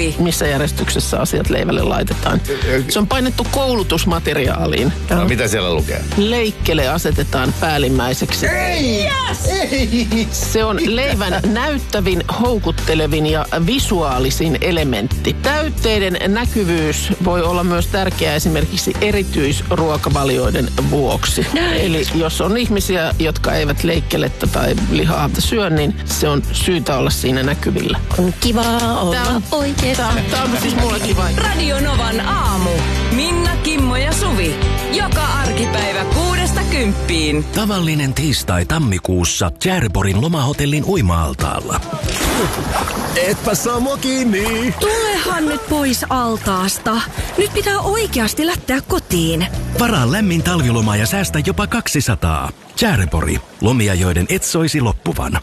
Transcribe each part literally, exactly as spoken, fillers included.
Suvi. Missä järjestyksessä asiat leivälle laitetaan. Se on painettu koulutusmateriaaliin. No, mitä siellä lukee? Leikkele asetetaan päällimmäiseksi. Ei! Yes! Ei! Se on leivän näyttävin, houkuttelevin ja visuaalisin elementti. Täytteiden näkyvyys voi olla myös tärkeää esimerkiksi erityisruokavalioiden vuoksi. Näin. Eli jos on ihmisiä, jotka eivät leikkelettä tai lihaa syö, niin se on syytä olla siinä näkyvillä. On kivaa olla Tää on, oikein. Tää, tää on siis mulle kiva. Radio Novan aamu. Minna, Kimmo ja Suvi. Joka arkipäivä kuudesta kymppiin. Tavallinen tiistai tammikuussa Tjärborin lomahotellin uima-altaalla. Etpä saa mua kiinni. Tulehan nyt pois altaasta. Nyt pitää oikeasti lähteä kotiin. Varaa lämmin talviloma ja säästä jopa kaksisataa. Tjärpori. Lomia, joiden et soisi loppuvan.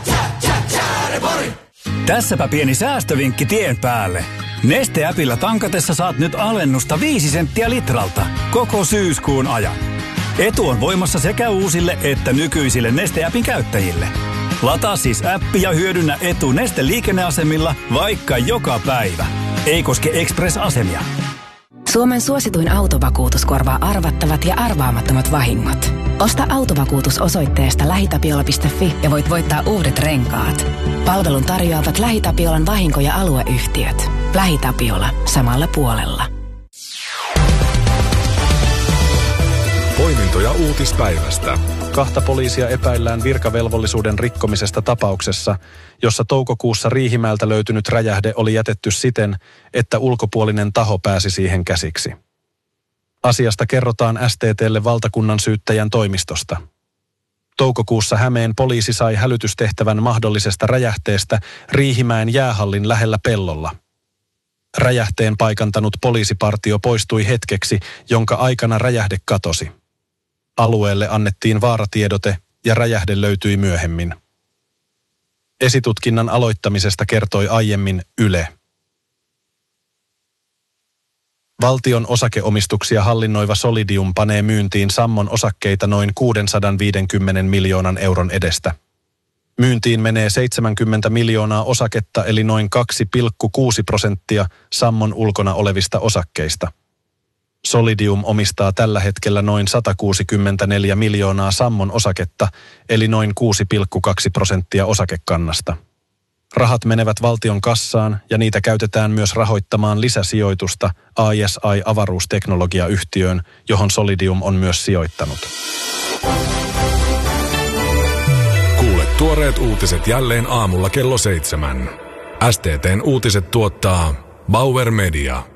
Tässäpä pieni säästövinkki tien päälle. Neste-äpillä tankatessa saat nyt alennusta viisi senttiä litralta koko syyskuun ajan. Etu on voimassa sekä uusille että nykyisille Neste-äpin käyttäjille. Lataa siis appi ja hyödynnä etu Neste liikenneasemilla vaikka joka päivä. Ei koske Express-asemia. Suomen suosituin autovakuutus korvaa arvattavat ja arvaamattomat vahingot. Osta autovakuutus osoitteesta lähitapiola piste fi ja voit voittaa uudet renkaat. Palvelun tarjoavat LähiTapiolan vahinko- ja alueyhtiöt. LähiTapiola. Samalla puolella. Poimintoja uutispäivästä. Kahta poliisia epäillään virkavelvollisuuden rikkomisesta tapauksessa, jossa toukokuussa Riihimäeltä löytynyt räjähde oli jätetty siten, että ulkopuolinen taho pääsi siihen käsiksi. Asiasta kerrotaan S T T:lle valtakunnan syyttäjän toimistosta. Toukokuussa Hämeen poliisi sai hälytystehtävän mahdollisesta räjähteestä Riihimäen jäähallin lähellä pellolla. Räjähteen paikantanut poliisipartio poistui hetkeksi, jonka aikana räjähde katosi. Alueelle annettiin vaaratiedote ja räjähde löytyi myöhemmin. Esitutkinnan aloittamisesta kertoi aiemmin Yle. Valtion osakeomistuksia hallinnoiva Solidium panee myyntiin Sammon osakkeita noin kuusisataaviisikymmentä miljoonan euron edestä. Myyntiin menee seitsemänkymmentä miljoonaa osaketta eli noin kaksi pilkku kuusi prosenttia Sammon ulkona olevista osakkeista. Solidium omistaa tällä hetkellä noin sata kuusikymmentäneljä miljoonaa Sammon osaketta eli noin kuusi pilkku kaksi prosenttia osakekannasta. Rahat menevät valtion kassaan ja niitä käytetään myös rahoittamaan lisäsijoitusta A S I-avaruusteknologiayhtiöön, johon Solidium on myös sijoittanut. Kuule tuoreet uutiset jälleen aamulla kello seitsemän. S T T:n uutiset tuottaa Bauer Media.